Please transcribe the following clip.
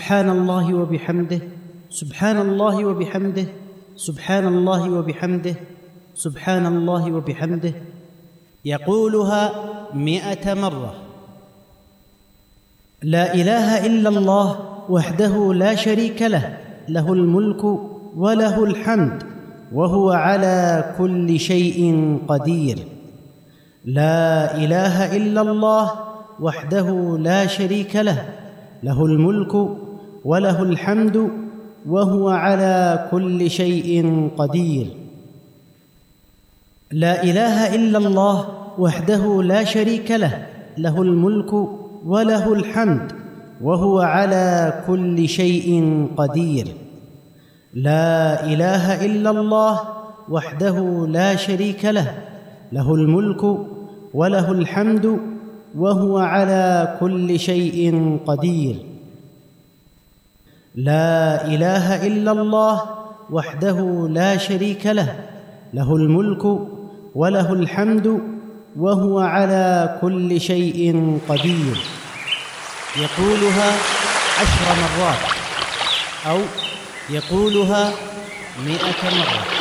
سبحان الله وبحمده، سبحان الله وبحمده، سبحان الله وبحمده، سبحان الله وبحمده، يقولها 100 مرة. لا إله إلا الله وحده لا شريك له، له الملك وله الحمد وهو على كل شيء قدير. لا إله إلا الله وحده لا شريك له، له الملك وله الحمد وهو على كل شيء قدير. لا إله إلا الله وحده لا شريك له، له الملك وله الحمد وهو على كل شيء قدير. لا إله إلا الله وحده لا شريك له، له الملك وله الحمد وهو على كل شيء قدير. لا إله إلا الله وحده لا شريك له، له الملك وله الحمد وهو على كل شيء قدير. يقولها 10 مرات أو يقولها 100 مرة.